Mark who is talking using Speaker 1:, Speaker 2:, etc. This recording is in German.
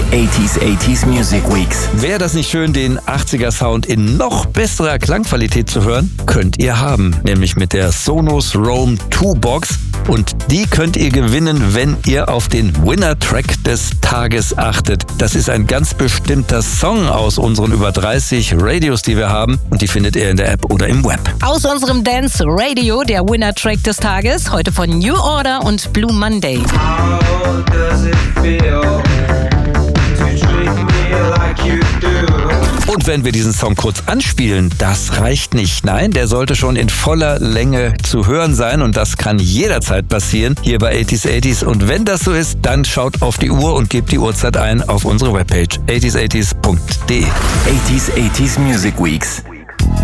Speaker 1: 80s Music Weeks.
Speaker 2: Wäre das nicht schön, den 80er Sound in noch besserer Klangqualität zu hören? Könnt ihr haben, nämlich mit der Sonos Roam 2 Box. Und die könnt ihr gewinnen, wenn ihr auf den Winner-Track des Tages achtet. Das ist ein ganz bestimmter Song aus unseren über 30 Radios, die wir haben. Und die findet ihr in der App oder im Web.
Speaker 3: Aus unserem Dance Radio, der Winner-Track des Tages, heute von New Order und Blue Monday.
Speaker 4: How does it feel to treat me like you do?
Speaker 2: Und wenn wir diesen Song kurz anspielen, das reicht nicht. Nein, der sollte schon in voller Länge zu hören sein und das kann jederzeit passieren hier bei 80s. Und wenn das so ist, dann schaut auf die Uhr und gebt die Uhrzeit ein auf unsere Webpage 80s80s.de.
Speaker 1: 80s Music Weeks.